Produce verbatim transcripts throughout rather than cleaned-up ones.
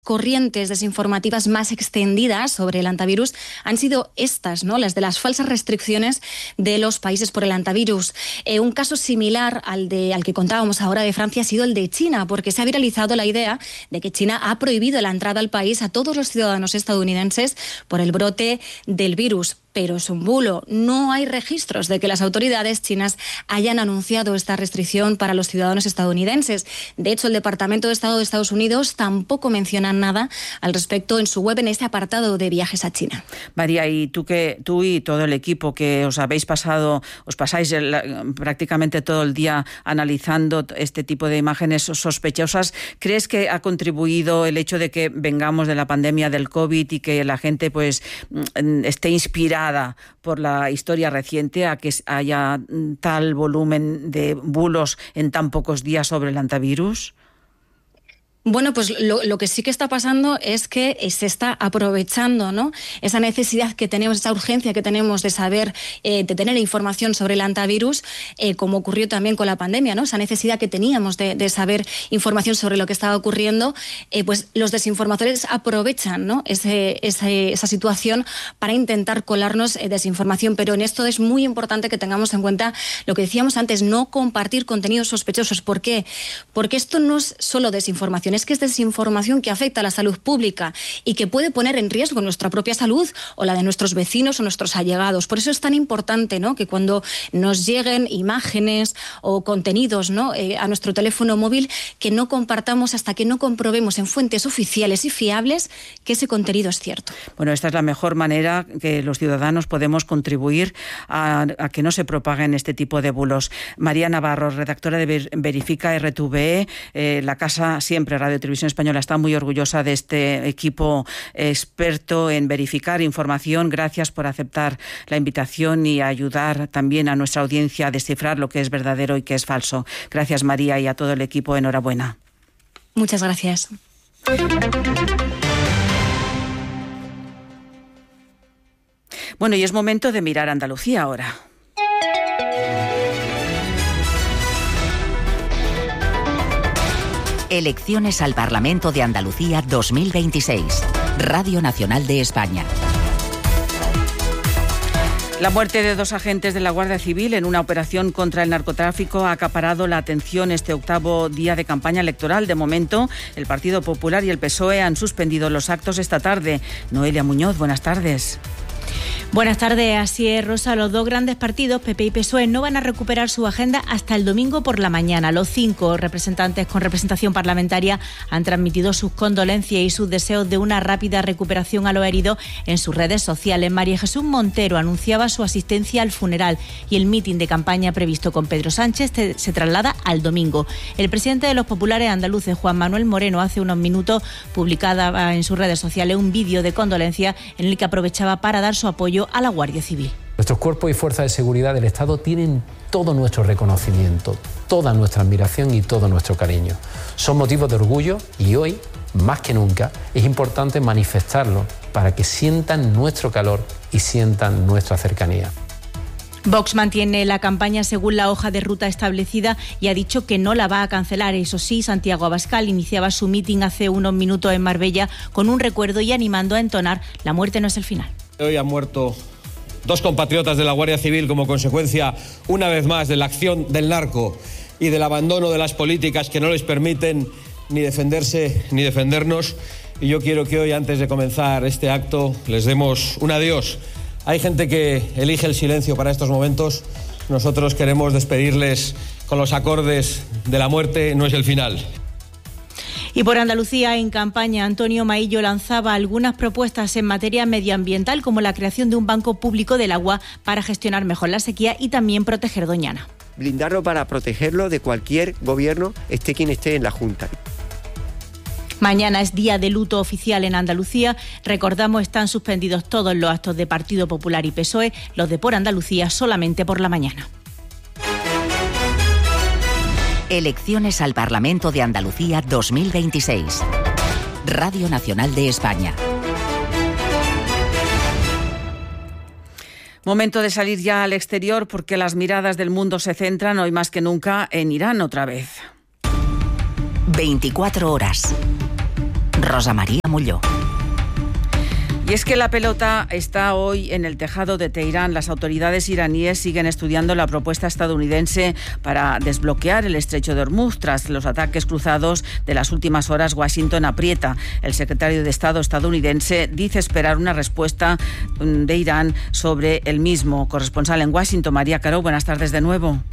corrientes desinformativas más extendidas sobre el antivirus han sido estas, ¿no? Las de las falsas restricciones de los países por el antivirus. Eh, un caso similar al, de, al que contábamos ahora de Francia ha sido el de China, porque se ha viralizado la idea de que China ha prohibido la entrada al país a todos los ciudadanos estadounidenses por el brote del virus. Pero es un bulo. No hay registros de que las autoridades chinas hayan anunciado esta restricción para los ciudadanos estadounidenses. De hecho, el Departamento de Estado de Estados Unidos tampoco menciona nada al respecto en su web en este apartado de viajes a China. María, y tú que tú y todo el equipo que os habéis pasado, os pasáis el, prácticamente todo el día analizando este tipo de imágenes sospechosas, ¿crees que ha contribuido el hecho de que vengamos de la pandemia del COVID y que la gente pues esté inspirada por la historia reciente a que haya tal volumen de bulos en tan pocos días sobre el antivirus? Bueno, pues lo, lo que sí que está pasando es que se está aprovechando, ¿no?, esa necesidad que tenemos, esa urgencia que tenemos de saber, eh, de tener información sobre el antivirus, eh, como ocurrió también con la pandemia, ¿no? Esa necesidad que teníamos de, de saber información sobre lo que estaba ocurriendo, eh, pues los desinformadores aprovechan, ¿no?, ese, ese, esa situación para intentar colarnos eh, desinformación. Pero en esto es muy importante que tengamos en cuenta lo que decíamos antes, no compartir contenidos sospechosos. ¿Por qué? Porque esto no es solo desinformación, es que es desinformación que afecta a la salud pública y que puede poner en riesgo nuestra propia salud o la de nuestros vecinos o nuestros allegados. Por eso es tan importante, ¿no?, que cuando nos lleguen imágenes o contenidos, ¿no?, eh, a nuestro teléfono móvil, que no compartamos hasta que no comprobemos en fuentes oficiales y fiables que ese contenido es cierto. Bueno, esta es la mejor manera que los ciudadanos podemos contribuir a, a que no se propaguen este tipo de bulos. María Navarro, redactora de Verifica R T V E, eh, la casa siempre Radio Televisión Española está muy orgullosa de este equipo experto en verificar información. Gracias por aceptar la invitación y ayudar también a nuestra audiencia a descifrar lo que es verdadero y qué es falso. Gracias, María, y a todo el equipo, enhorabuena. Muchas gracias. Bueno, y es momento de mirar Andalucía ahora. Elecciones al Parlamento de Andalucía dos mil veintiséis. Radio Nacional de España. La muerte de dos agentes de la Guardia Civil en una operación contra el narcotráfico ha acaparado la atención este octavo día de campaña electoral. De momento, el Partido Popular y el P S O E han suspendido los actos esta tarde. Noelia Muñoz, buenas tardes. Buenas tardes, así es, Rosa. Los dos grandes partidos, P P y P S O E, no van a recuperar su agenda hasta el domingo por la mañana. Los cinco representantes con representación parlamentaria han transmitido sus condolencias y sus deseos de una rápida recuperación a los heridos en sus redes sociales. María Jesús Montero anunciaba su asistencia al funeral y el mitin de campaña previsto con Pedro Sánchez se traslada al domingo. El presidente de los populares andaluces, Juan Manuel Moreno, hace unos minutos publicaba en sus redes sociales un vídeo de condolencias en el que aprovechaba para dar su apoyo a la Guardia Civil. Nuestros cuerpos y fuerzas de seguridad del Estado tienen todo nuestro reconocimiento, toda nuestra admiración y todo nuestro cariño. Son motivos de orgullo y hoy, más que nunca, es importante manifestarlo para que sientan nuestro calor y sientan nuestra cercanía. Vox mantiene la campaña según la hoja de ruta establecida y ha dicho que no la va a cancelar. Eso sí, Santiago Abascal iniciaba su mitin hace unos minutos en Marbella con un recuerdo y animando a entonar "La muerte no es el final". Hoy han muerto dos compatriotas de la Guardia Civil como consecuencia, una vez más, de la acción del narco y del abandono de las políticas que no les permiten ni defenderse ni defendernos. Y yo quiero que hoy, antes de comenzar este acto, les demos un adiós. Hay gente que elige el silencio para estos momentos. Nosotros queremos despedirles con los acordes de "La muerte no es el final". Y por Andalucía, en campaña, Antonio Maillo lanzaba algunas propuestas en materia medioambiental, como la creación de un banco público del agua para gestionar mejor la sequía y también proteger Doñana. Blindarlo para protegerlo de cualquier gobierno, esté quien esté en la Junta. Mañana es día de luto oficial en Andalucía. Recordamos, están suspendidos todos los actos de Partido Popular y P S O E, los de Por Andalucía solamente por la mañana. Elecciones al Parlamento de Andalucía dos mil veintiséis. Radio Nacional de España. Momento de salir ya al exterior porque las miradas del mundo se centran hoy más que nunca en Irán otra vez. veinticuatro horas. Rosa María Molló. Y es que la pelota está hoy en el tejado de Teherán. Las autoridades iraníes siguen estudiando la propuesta estadounidense para desbloquear el estrecho de Hormuz. Tras los ataques cruzados de las últimas horas, Washington aprieta. El secretario de Estado estadounidense dice esperar una respuesta de Irán sobre el mismo. Corresponsal en Washington, María Caro, buenas tardes de nuevo.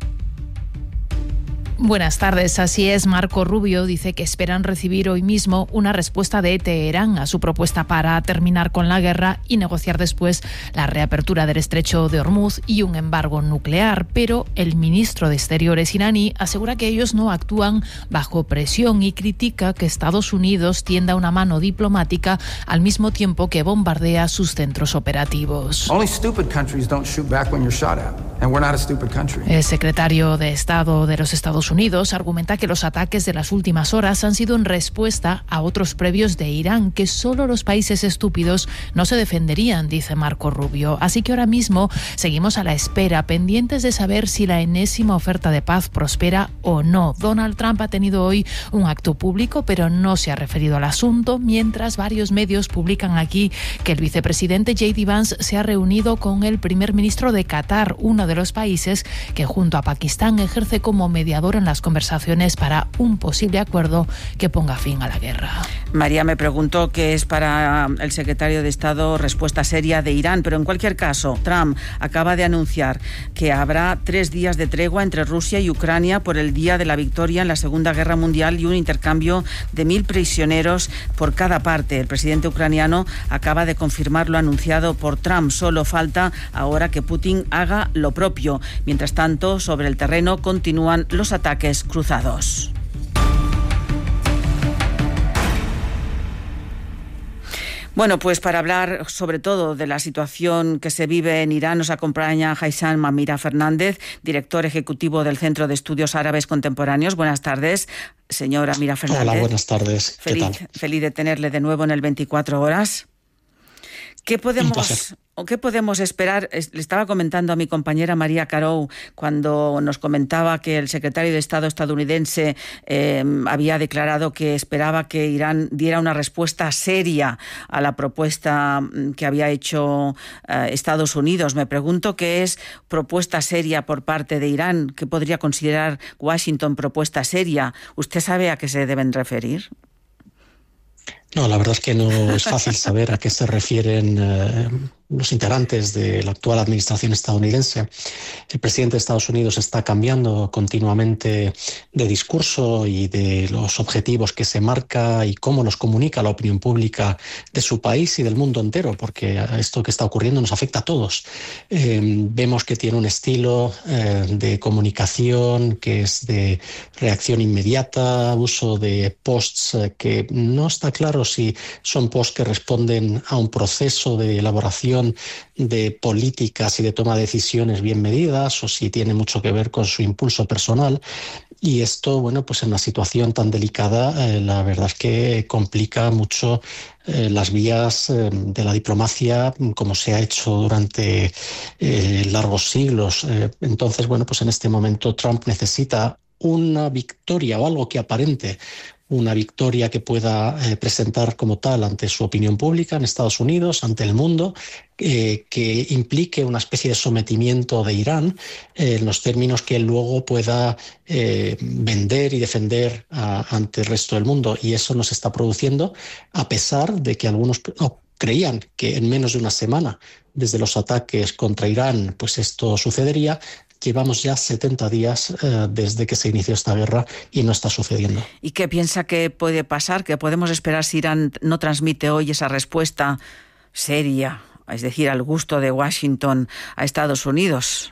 Buenas tardes, así es. Marco Rubio dice que esperan recibir hoy mismo una respuesta de Teherán a su propuesta para terminar con la guerra y negociar después la reapertura del estrecho de Hormuz y un embargo nuclear. Pero el ministro de Exteriores iraní asegura que ellos no actúan bajo presión y critica que Estados Unidos tienda una mano diplomática al mismo tiempo que bombardea sus centros operativos. El secretario de Estado de los Estados Unidos argumenta que los ataques de las últimas horas han sido en respuesta a otros previos de Irán, que solo los países estúpidos no se defenderían, dice Marco Rubio. Así que ahora mismo seguimos a la espera, pendientes de saber si la enésima oferta de paz prospera o no. Donald Trump ha tenido hoy un acto público, pero no se ha referido al asunto, mientras varios medios publican aquí que el vicepresidente J D Vance se ha reunido con el primer ministro de Qatar, uno de los países que junto a Pakistán ejerce como mediador en las conversaciones para un posible acuerdo que ponga fin a la guerra. María me preguntó qué es para el secretario de Estado respuesta seria de Irán, pero en cualquier caso, Trump acaba de anunciar que habrá tres días de tregua entre Rusia y Ucrania por el día de la victoria en la Segunda Guerra Mundial y un intercambio de mil prisioneros por cada parte. El presidente ucraniano acaba de confirmar lo anunciado por Trump. Solo falta ahora que Putin haga lo propio. Mientras tanto, sobre el terreno continúan los ataques cruzados. Bueno, pues para hablar sobre todo de la situación que se vive en Irán, nos acompaña Haysam Mamira Fernández, director ejecutivo del Centro de Estudios Árabes Contemporáneos. Buenas tardes, señora Mira Fernández. Hola, buenas tardes. ¿Qué feliz, tal? Feliz de tenerle de nuevo en el veinticuatro horas. ¿Qué podemos, o qué podemos esperar? Le estaba comentando a mi compañera María Caro cuando nos comentaba que el secretario de Estado estadounidense eh, había declarado que esperaba que Irán diera una respuesta seria a la propuesta que había hecho eh, Estados Unidos. Me pregunto qué es propuesta seria por parte de Irán, qué podría considerar Washington propuesta seria. ¿Usted sabe a qué se deben referir? No, la verdad es que no es fácil saber a qué se refieren eh, los integrantes de la actual administración estadounidense. El presidente de Estados Unidos está cambiando continuamente de discurso y de los objetivos que se marca y cómo los comunica a la opinión pública de su país y del mundo entero, porque esto que está ocurriendo nos afecta a todos. Eh, vemos que tiene un estilo eh, de comunicación que es de reacción inmediata, uso de posts eh, que no está claro si son posts que responden a un proceso de elaboración de políticas y de toma de decisiones bien medidas o si tiene mucho que ver con su impulso personal. Y esto, bueno, pues en una situación tan delicada, eh, la verdad es que complica mucho eh, las vías eh, de la diplomacia como se ha hecho durante eh, largos siglos. Eh, entonces, bueno, pues en este momento Trump necesita una victoria o algo que aparente una victoria que pueda eh, presentar como tal ante su opinión pública en Estados Unidos, ante el mundo, eh, que implique una especie de sometimiento de Irán eh, en los términos que él luego pueda eh, vender y defender a, ante el resto del mundo. Y eso no se está produciendo a pesar de que algunos no, creían que en menos de una semana desde los ataques contra Irán pues esto sucedería. Llevamos ya setenta días eh, desde que se inició esta guerra y no está sucediendo. ¿Y qué piensa que puede pasar? ¿Qué podemos esperar si Irán no transmite hoy esa respuesta seria, es decir, al gusto de Washington a Estados Unidos?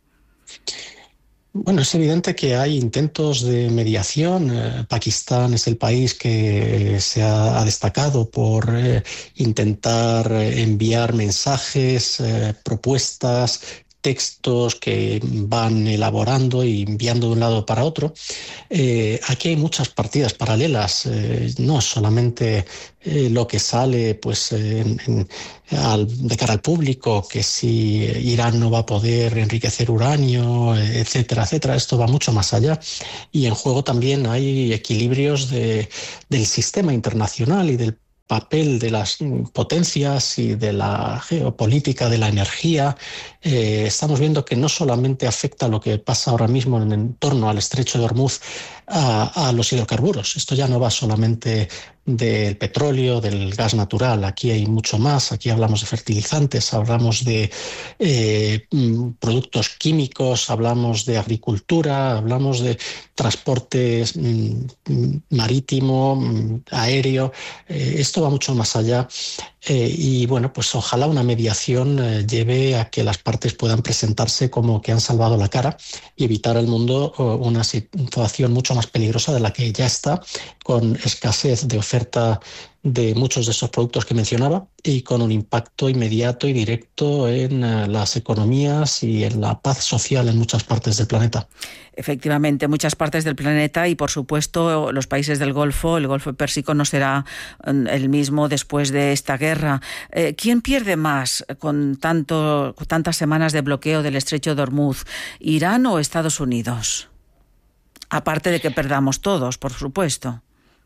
Bueno, es evidente que hay intentos de mediación. Eh, Pakistán es el país que se ha, ha destacado por eh, intentar enviar mensajes, eh, propuestas textos que van elaborando y enviando de un lado para otro. Eh, aquí hay muchas partidas paralelas, eh, no solamente eh, lo que sale pues, eh, en, en, al, de cara al público, que si Irán no va a poder enriquecer uranio, etcétera, etcétera. Esto va mucho más allá. Y en juego también hay equilibrios de, del sistema internacional y del papel de las potencias y de la geopolítica de la energía. Eh, estamos viendo que no solamente afecta lo que pasa ahora mismo en, en torno al estrecho de Hormuz a, a los hidrocarburos. Esto ya no va solamente del petróleo, del gas natural. Aquí hay mucho más. Aquí hablamos de fertilizantes, hablamos de eh, productos químicos, hablamos de agricultura, hablamos de transporte mm, marítimo, mm, aéreo. Eh, esto va mucho más allá. Eh, y bueno, pues ojalá una mediación eh, lleve a que las partes puedan presentarse como que han salvado la cara y evitar al mundo oh, una situación mucho más peligrosa de la que ya está, con escasez de oferta de muchos de esos productos que mencionaba y con un impacto inmediato y directo en uh, las economías y en la paz social en muchas partes del planeta. Efectivamente, muchas partes del planeta y, por supuesto, los países del Golfo. El Golfo Pérsico no será el mismo después de esta guerra. Eh, ¿Quién pierde más con tanto, con tantas semanas de bloqueo del estrecho de Hormuz? ¿Irán o Estados Unidos? Aparte de que perdamos todos, por supuesto.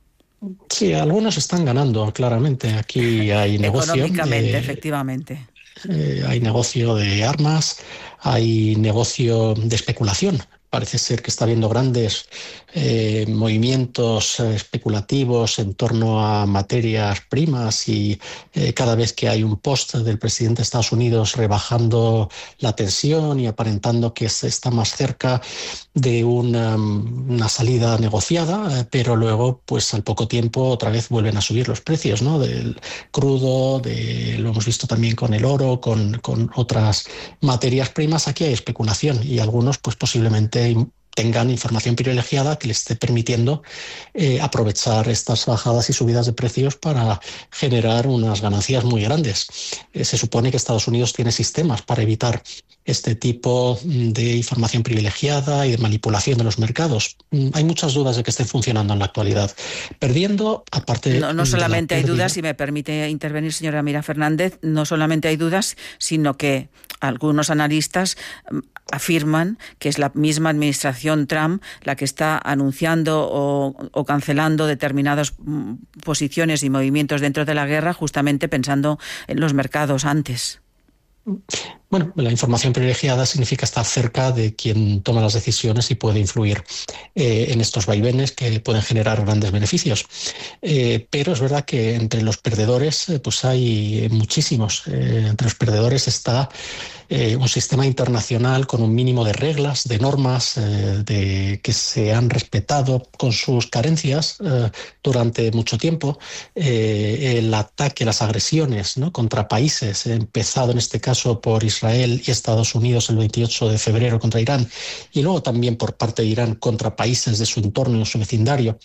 Sí, algunos están ganando, claramente. Aquí hay negocio. Económicamente, eh, efectivamente. Eh, hay negocio de armas, hay negocio de especulación. Parece ser que está habiendo grandes eh, movimientos especulativos en torno a materias primas y eh, cada vez que hay un post del presidente de Estados Unidos rebajando la tensión y aparentando que se está más cerca de una, una salida negociada, eh, pero luego pues al poco tiempo otra vez vuelven a subir los precios, ¿no? Del crudo, de, lo hemos visto también con el oro, con, con otras materias primas. Aquí hay especulación y algunos pues posiblemente tengan información privilegiada que les esté permitiendo eh, aprovechar estas bajadas y subidas de precios para generar unas ganancias muy grandes. Eh, se supone que Estados Unidos tiene sistemas para evitar este tipo de información privilegiada y de manipulación de los mercados. Hay muchas dudas de que estén funcionando en la actualidad. Perdiendo, aparte... No, no solamente hay dudas, si me permite intervenir, señora Mira Fernández, no solamente hay dudas, sino que algunos analistas afirman que es la misma administración Trump la que está anunciando o, o cancelando determinadas posiciones y movimientos dentro de la guerra, justamente pensando en los mercados antes. Bueno, la información privilegiada significa estar cerca de quien toma las decisiones y puede influir eh, en estos vaivenes que pueden generar grandes beneficios. Eh, pero es verdad que entre los perdedores eh, pues hay muchísimos. Eh, entre los perdedores está eh, un sistema internacional con un mínimo de reglas, de normas, eh, de, que se han respetado con sus carencias eh, durante mucho tiempo. Eh, el ataque, las agresiones, ¿no?, contra países, empezado en este caso por Israel y Estados Unidos el veintiocho de febrero contra Irán, y luego también por parte de Irán contra países de su entorno y su vecindario.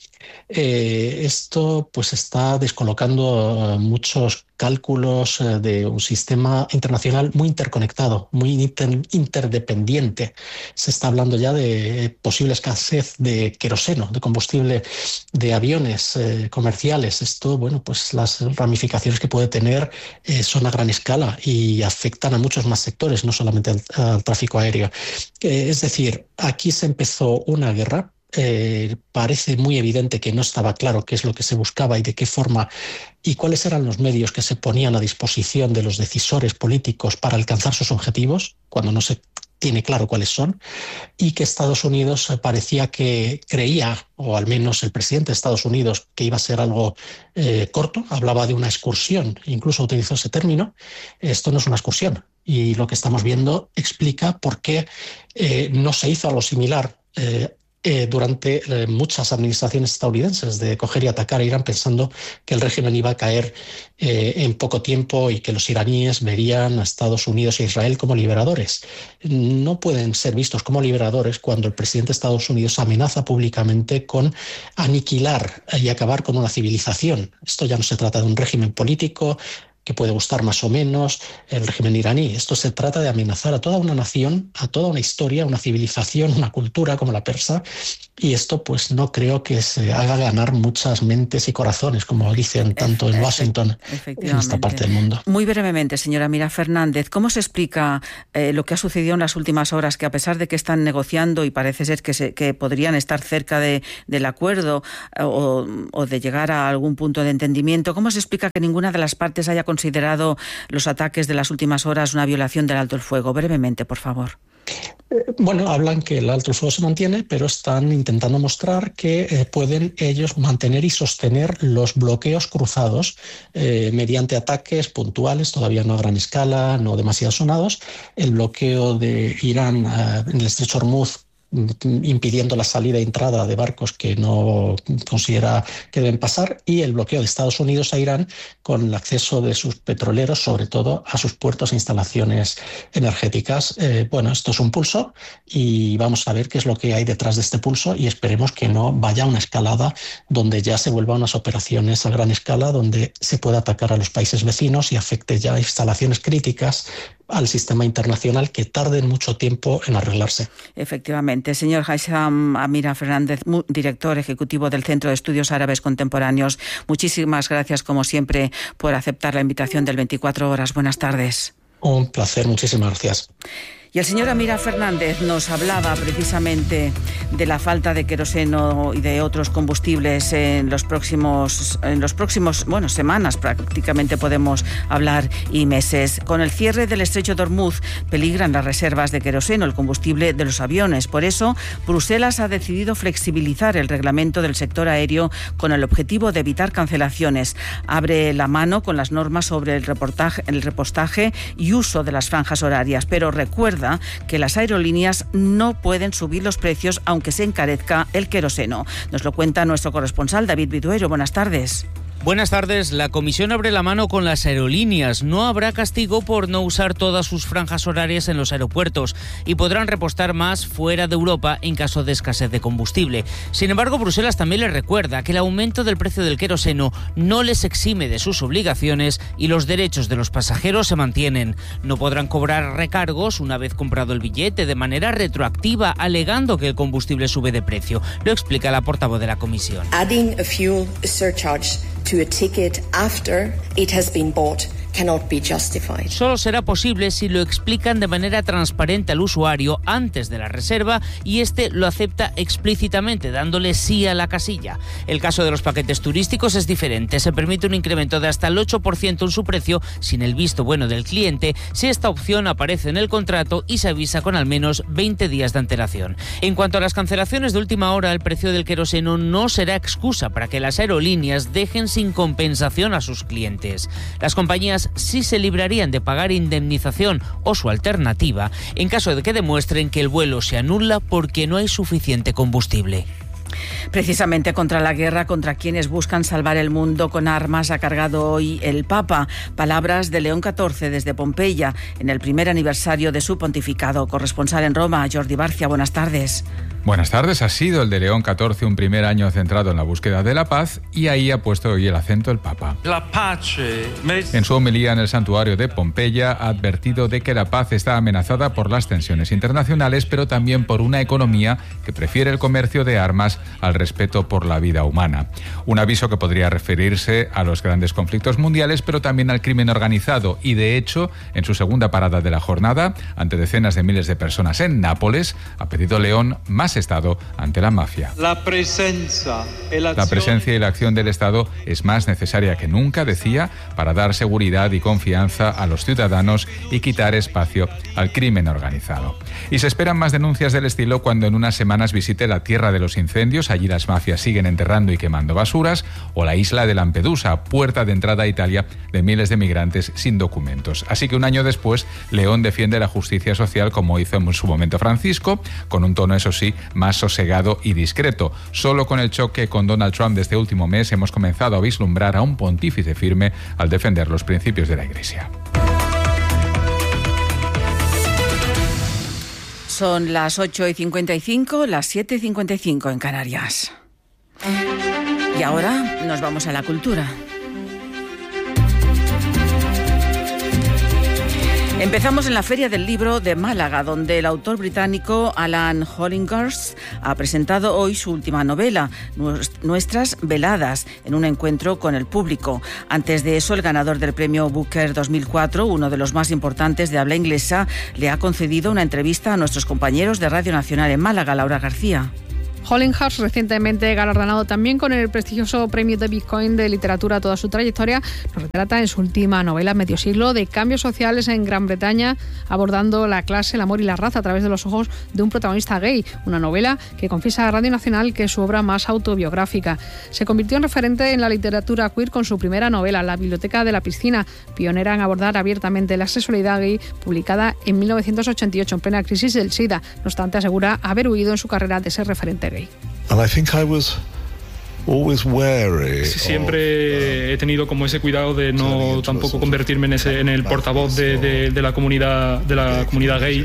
Eh, esto pues está descolocando uh, muchos cálculos uh, de un sistema internacional muy interconectado, muy inter interdependiente. Se está hablando ya de posible escasez de queroseno, de combustible de aviones eh, comerciales. Esto, bueno, pues las ramificaciones que puede tener eh, son a gran escala y afectan a muchos más sectores, no solamente al, al tráfico aéreo. Eh, es decir, aquí se empezó una guerra. Eh, parece muy evidente que no estaba claro qué es lo que se buscaba y de qué forma y cuáles eran los medios que se ponían a disposición de los decisores políticos para alcanzar sus objetivos, cuando no se tiene claro cuáles son, y que Estados Unidos parecía que creía, o al menos el presidente de Estados Unidos, que iba a ser algo eh, corto. Hablaba de una excursión, incluso utilizó ese término. Esto no es una excursión, y lo que estamos viendo explica por qué eh, no se hizo algo similar eh, Eh, durante eh, muchas administraciones estadounidenses, de coger y atacar a Irán pensando que el régimen iba a caer eh, en poco tiempo y que los iraníes verían a Estados Unidos e Israel como liberadores. No pueden ser vistos como liberadores cuando el presidente de Estados Unidos amenaza públicamente con aniquilar y acabar con una civilización. Esto ya no se trata de un régimen político que puede gustar más o menos el régimen iraní. Esto se trata de amenazar a toda una nación, a toda una historia, una civilización, una cultura como la persa, y esto pues no creo que se haga ganar muchas mentes y corazones, como dicen tanto en Washington como en esta parte del mundo. Muy brevemente, señora Mira Fernández, ¿cómo se explica eh, lo que ha sucedido en las últimas horas, que a pesar de que están negociando y parece ser que, se, que podrían estar cerca de, del acuerdo o, o de llegar a algún punto de entendimiento, ¿cómo se explica que ninguna de las partes haya considerado los ataques de las últimas horas una violación del alto el fuego? Brevemente, por favor. Bueno, hablan que el alto el fuego se mantiene, pero están intentando mostrar que eh, pueden ellos mantener y sostener los bloqueos cruzados eh, mediante ataques puntuales, todavía no a gran escala, no demasiado sonados. El bloqueo de Irán eh, en el estrecho Hormuz, impidiendo la salida e entrada de barcos que no considera que deben pasar, y el bloqueo de Estados Unidos a Irán con el acceso de sus petroleros, sobre todo a sus puertos e instalaciones energéticas. Eh, bueno, esto es un pulso y vamos a ver qué es lo que hay detrás de este pulso, y esperemos que no vaya a una escalada donde ya se vuelvan unas operaciones a gran escala, donde se pueda atacar a los países vecinos y afecte ya instalaciones críticas al sistema internacional que tarden mucho tiempo en arreglarse. Efectivamente. Señor Haitham Amira Fernández, director ejecutivo del Centro de Estudios Árabes Contemporáneos, muchísimas gracias, como siempre, por aceptar la invitación del veinticuatro horas. Buenas tardes. Un placer, muchísimas gracias. Y el señor Amira Fernández nos hablaba precisamente de la falta de queroseno y de otros combustibles en los próximos, en los próximos, bueno, semanas prácticamente podemos hablar, y meses. Con el cierre del estrecho de Hormuz peligran las reservas de queroseno, el combustible de los aviones. Por eso, Bruselas ha decidido flexibilizar el reglamento del sector aéreo con el objetivo de evitar cancelaciones. Abre la mano con las normas sobre el reportaje, el repostaje y uso de las franjas horarias, pero recuerda que las aerolíneas no pueden subir los precios aunque se encarezca el queroseno. Nos lo cuenta nuestro corresponsal David Viduero. Buenas tardes. Buenas tardes. La Comisión abre la mano con las aerolíneas. No habrá castigo por no usar todas sus franjas horarias en los aeropuertos y podrán repostar más fuera de Europa en caso de escasez de combustible. Sin embargo, Bruselas también les recuerda que el aumento del precio del queroseno no les exime de sus obligaciones y los derechos de los pasajeros se mantienen. No podrán cobrar recargos una vez comprado el billete de manera retroactiva, alegando que el combustible sube de precio. Lo explica la portavoz de la Comisión. Adding a fuel surcharge to a ticket after it has been bought cannot be justified. Solo será posible si lo explican de manera transparente al usuario antes de la reserva y este lo acepta explícitamente, dándole sí a la casilla. El caso de los paquetes turísticos es diferente. Se permite un incremento de hasta el ocho por ciento en su precio sin el visto bueno del cliente si esta opción aparece en el contrato y se avisa con al menos veinte días de antelación. En cuanto a las cancelaciones de última hora, el precio del queroseno no será excusa para que las aerolíneas dejen sin compensación a sus clientes. Las compañías sí se librarían de pagar indemnización o su alternativa en caso de que demuestren que el vuelo se anula porque no hay suficiente combustible. Precisamente contra la guerra contra quienes buscan salvar el mundo con armas ha cargado hoy el Papa. Palabras de León catorce desde Pompeya en el primer aniversario de su pontificado. Corresponsal en Roma, Jordi Barcia, buenas tardes. Buenas tardes. Ha sido el de León catorce un primer año centrado en la búsqueda de la paz y ahí ha puesto hoy el acento el Papa. La pace. En su homilía en el santuario de Pompeya ha advertido de que la paz está amenazada por las tensiones internacionales, pero también por una economía que prefiere el comercio de armas al respeto por la vida humana. Un aviso que podría referirse a los grandes conflictos mundiales, pero también al crimen organizado y, de hecho, en su segunda parada de la jornada, ante decenas de miles de personas en Nápoles, ha pedido León más Estado ante la mafia. La presencia, la presencia y la acción del Estado es más necesaria que nunca, decía, para dar seguridad y confianza a los ciudadanos y quitar espacio al crimen organizado. Y se esperan más denuncias del estilo cuando en unas semanas visite la tierra de los incendios. Allí las mafias siguen enterrando y quemando basuras, o la isla de Lampedusa, puerta de entrada a Italia de miles de migrantes sin documentos. Así que un año después, León defiende la justicia social como hizo en su momento Francisco, con un tono, eso sí, más sosegado y discreto. Solo con el choque con Donald Trump de este último mes hemos comenzado a vislumbrar a un pontífice firme al defender los principios de la Iglesia. Son las ocho y cincuenta y cinco, las siete y cincuenta y cinco en Canarias. Y ahora nos vamos a la cultura. Empezamos en la Feria del Libro de Málaga, donde el autor británico Alan Hollinghurst ha presentado hoy su última novela, Nuestras Veladas, en un encuentro con el público. Antes de eso, el ganador del premio Booker dos mil cuatro, uno de los más importantes de habla inglesa, le ha concedido una entrevista a nuestros compañeros de Radio Nacional en Málaga, Laura García. Hollinghurst, recientemente galardonado también con el prestigioso premio David Cohen de literatura. Toda su trayectoria nos retrata en su última novela, Medio siglo, de cambios sociales en Gran Bretaña, abordando la clase, el amor y la raza a través de los ojos de un protagonista gay. Una novela que confiesa a Radio Nacional que es su obra más autobiográfica. Se convirtió en referente en la literatura queer con su primera novela, La biblioteca de la piscina, pionera en abordar abiertamente la sexualidad gay, publicada en mil novecientos ochenta y ocho, en plena crisis del SIDA. No obstante, asegura haber huido en su carrera de ser referente gay. And I think I was always wary. Siempre he tenido como ese cuidado de no tampoco convertirme en ese en el portavoz de, de, de la comunidad de la comunidad gay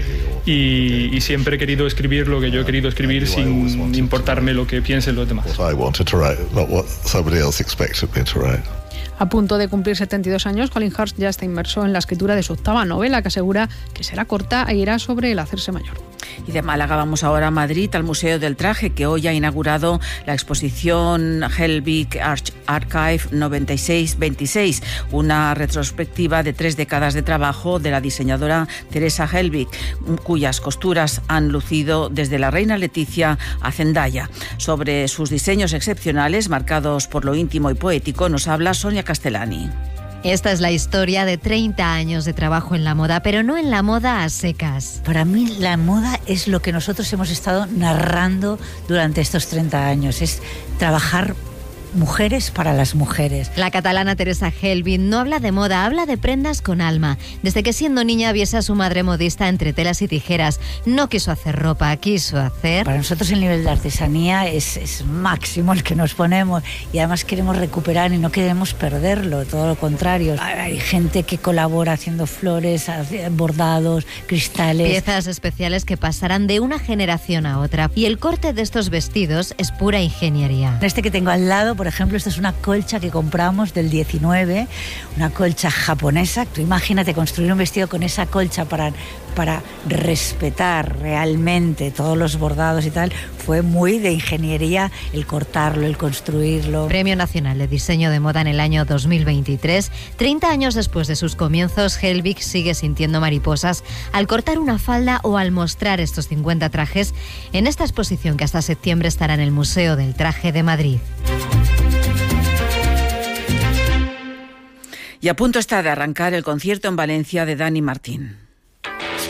y, y siempre he querido escribir lo que yo he querido escribir sin importarme lo que piensen los demás. I wanted to write, not what somebody else expected me to write. A punto de cumplir setenta y dos años, Hollinghurst ya está inmerso en la escritura de su octava novela, que asegura que será corta e irá sobre el hacerse mayor. Y de Málaga vamos ahora a Madrid, al Museo del Traje, que hoy ha inaugurado la exposición Helbig Archive noventa y seis veintiséis, una retrospectiva de tres décadas de trabajo de la diseñadora Teresa Helbig, cuyas costuras han lucido desde la reina Leticia a Zendaya. Sobre sus diseños excepcionales, marcados por lo íntimo y poético, nos habla Sonia Castellani. Esta es la historia de treinta años de trabajo en la moda, pero no en la moda a secas. Para mí la moda es lo que nosotros hemos estado narrando durante estos treinta años, es trabajar mujeres para las mujeres. La catalana Teresa Helbig no habla de moda, habla de prendas con alma. Desde que siendo niña viese a su madre modista entre telas y tijeras, no quiso hacer ropa, quiso hacer... Para nosotros el nivel de artesanía es, es máximo el que nos ponemos y además queremos recuperar y no queremos perderlo, todo lo contrario. Hay gente que colabora haciendo flores, bordados, cristales... Piezas especiales que pasarán de una generación a otra y el corte de estos vestidos es pura ingeniería. Este que tengo al lado, por ejemplo, esta es una colcha que compramos del diecinueve, una colcha japonesa. Tú imagínate construir un vestido con esa colcha para, para respetar realmente todos los bordados y tal. Fue muy de ingeniería el cortarlo, el construirlo. Premio Nacional de Diseño de Moda en el año dos mil veintitrés. treinta años después de sus comienzos, Helbig sigue sintiendo mariposas al cortar una falda o al mostrar estos cincuenta trajes en esta exposición que hasta septiembre estará en el Museo del Traje de Madrid. Y a punto está de arrancar el concierto en Valencia de Dani Martín.